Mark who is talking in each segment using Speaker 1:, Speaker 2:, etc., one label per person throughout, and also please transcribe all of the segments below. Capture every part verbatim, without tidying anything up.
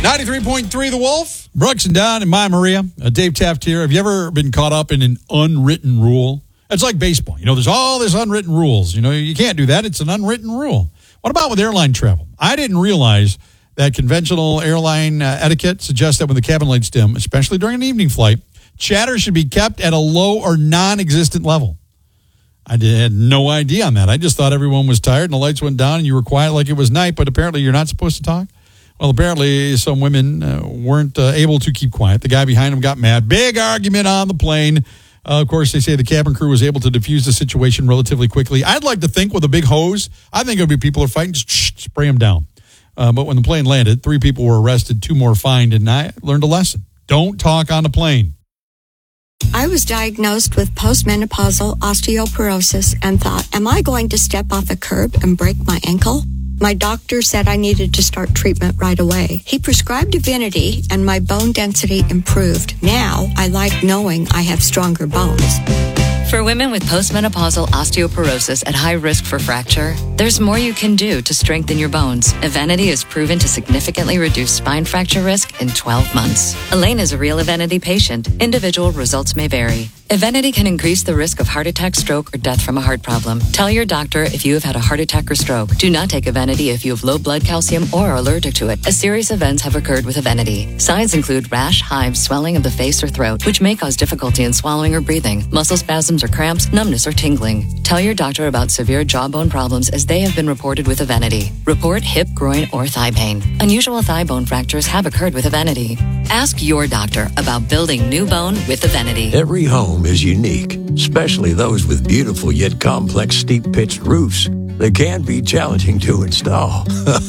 Speaker 1: ninety-three point three The Wolf.
Speaker 2: Brooks and Don and my Maria. Uh, Dave Taft here. Have you ever been caught up in an unwritten rule? It's like baseball. You know, there's all this unwritten rules. You know, you can't do that. It's an unwritten rule. What about with airline travel? I didn't realize that conventional airline uh, etiquette suggests that when the cabin lights dim, especially during an evening flight, chatter should be kept at a low or non-existent level. I did, had no idea on that. I just thought everyone was tired and the lights went down and you were quiet like it was night, but apparently you're not supposed to talk. Well, apparently some women uh, weren't uh, able to keep quiet. The guy behind them got mad. Big argument on the plane. Uh, of course, they say the cabin crew was able to diffuse the situation relatively quickly. I'd like to think with a big hose, I think it would be people are fighting, just shh, spray them down. Uh, but when the plane landed, three people were arrested, two more fined, and I learned a lesson. Don't talk on the plane.
Speaker 3: I was diagnosed with postmenopausal osteoporosis and thought, am I going to step off a curb and break my ankle? My doctor said I needed to start treatment right away. He prescribed Divinity and my bone density improved. Now I like knowing I have stronger bones.
Speaker 4: For women with postmenopausal osteoporosis at high risk for fracture, there's more you can do to strengthen your bones. Evenity is proven to significantly reduce spine fracture risk in twelve months. Elaine is a real Evenity patient. Individual results may vary. Evenity can increase the risk of heart attack, stroke, or death from a heart problem. Tell your doctor if you have had a heart attack or stroke. Do not take Evenity if you have low blood calcium or are allergic to it, as serious events have occurred with Evenity. Signs include rash, hives, swelling of the face or throat, which may cause difficulty in swallowing or breathing, muscle spasms or cramps, numbness or tingling. Tell your doctor about severe jawbone problems as they have been reported with Evenity. Report hip, groin, or thigh pain. Unusual thigh bone fractures have occurred with Evenity. Ask your doctor about building new bone with Evenity.
Speaker 5: Every home is unique, especially those with beautiful yet complex steep-pitched roofs. They can be challenging to install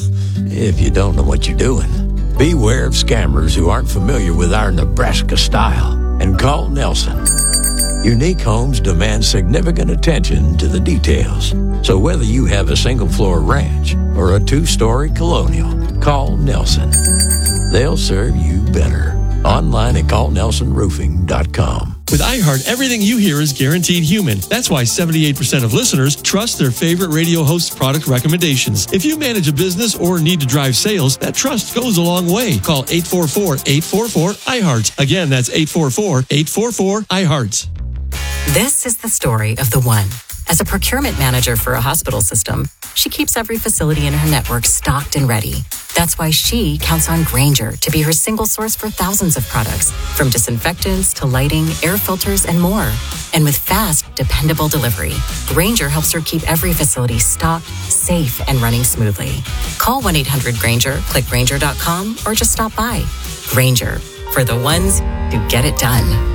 Speaker 5: if you don't know what you're doing. Beware of scammers who aren't familiar with our Nebraska style and call Nelson. Unique homes demand significant attention to the details. So whether you have a single-floor ranch or a two-story colonial, call Nelson. They'll serve you better. Online at call nelson roofing dot com.
Speaker 6: With iHeart, everything you hear is guaranteed human. That's why seventy-eight percent of listeners trust their favorite radio host's product recommendations. If you manage a business or need to drive sales, that trust goes a long way. Call eight four four, eight four four, I heart. Again, that's eight four four, eight four four, I heart.
Speaker 7: This is the story of the one. As a procurement manager for a hospital system, she keeps every facility in her network stocked and ready. That's why she counts on Grainger to be her single source for thousands of products, from disinfectants to lighting, air filters, and more. And with fast, dependable delivery, Grainger helps her keep every facility stocked, safe, and running smoothly. Call one eight hundred Grainger, click Grainger dot com, or just stop by. Grainger, for the ones who get it done.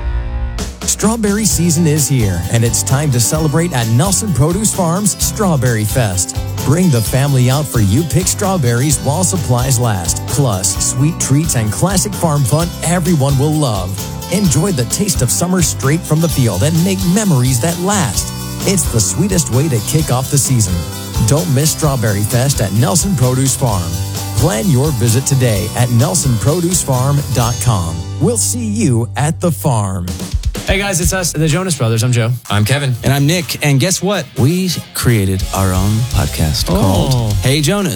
Speaker 8: Strawberry season is here, and it's time to celebrate at Nelson Produce Farms Strawberry Fest. Bring the family out for You Pick Strawberries while supplies last. Plus, sweet treats and classic farm fun everyone will love. Enjoy the taste of summer straight from the field and make memories that last. It's the sweetest way to kick off the season. Don't miss Strawberry Fest at Nelson Produce Farm. Plan your visit today at nelson produce farm dot com. We'll see you at the farm.
Speaker 9: Hey guys, it's us, the Jonas Brothers. I'm Joe.
Speaker 10: I'm Kevin.
Speaker 11: And I'm Nick. And guess what? We created our own podcast
Speaker 9: oh.
Speaker 11: called Hey Jonas.